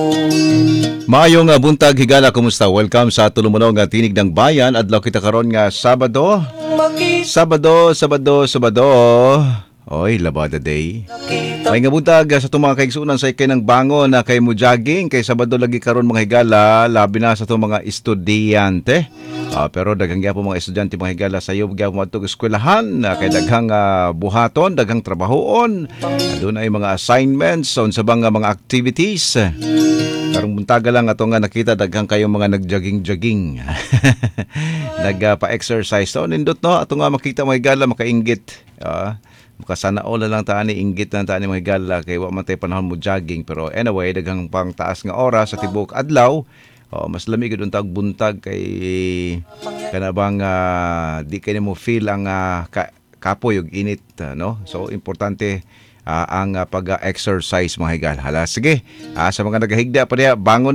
Maayong buntag higala, kumusta? Welcome sa Tulumanog nga Tinig ng Bayan. Adlaw kita karon nga Sabado. Sabado. Oy, Labada Day. May nga buntag sa itong mga kaigsunan sa ikay ng bangon na kay mo jogging. Kay Sabado lagi karon mga higala, labi na sa itong mga estudyante. Pero daghang gyapon mga estudyante mga higala sa iyo gyapon matug eskwelahan, kay daghang buhaton, daghang trabahoon. Doon ay mga assignments, unsa bang mga activities. Karong buntaga lang ato nga nakita daghang kayong mga nagjogging-jogging. Nagpa-exercise to nindot no ato nga makita mga higala makainggit. Makasanao na lang taan ni inggit na taan ni mga higala kay wa man tay panahon mo jogging, pero anyway daghang pang taas nga oras sa tibuok adlaw. Mas lamig gud untag buntag kay kanabang di kay mo feel ang kapoy ug init no. So importante ang pag-exercise mga higala. Hala sige, sa mga nagahigda pa diya bangon